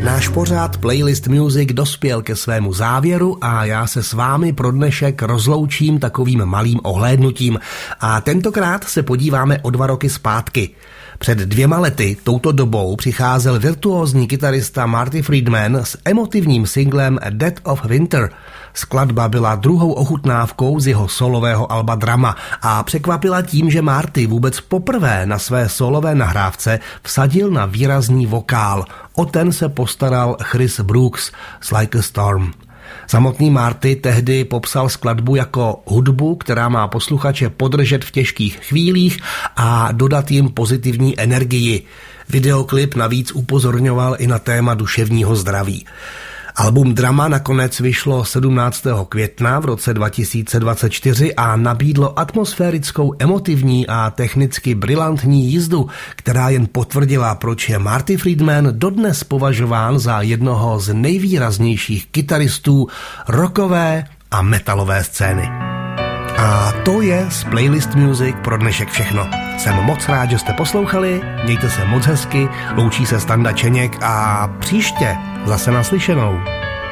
Náš pořad Playlist Music dospěl ke svému závěru a já se s vámi pro dnešek rozloučím takovým malým ohlédnutím. A tentokrát se podíváme o 2 roky zpátky. Před 2 lety touto dobou přicházel virtuózní kytarista Marty Friedman s emotivním singlem Dead of Winter. Skladba byla druhou ochutnávkou z jeho solového alba Drama a překvapila tím, že Marty vůbec poprvé na své solové nahrávce vsadil na výrazný vokál. O ten se postaral Chris Brooks s Like a Storm. Samotný Marty tehdy popsal skladbu jako hudbu, která má posluchače podržet v těžkých chvílích a dodat jim pozitivní energii. Videoklip navíc upozorňoval i na téma duševního zdraví. Album Drama nakonec vyšlo 17. května v roce 2024 a nabídlo atmosférickou, emotivní a technicky brilantní jízdu, která jen potvrdila, proč je Marty Friedman dodnes považován za jednoho z nejvýraznějších kytaristů rockové a metalové scény. A to je z Playlist Music pro dnešek všechno. Jsem moc rád, že jste poslouchali, mějte se moc hezky, loučí se Standa Čeněk a příště zase naslyšenou.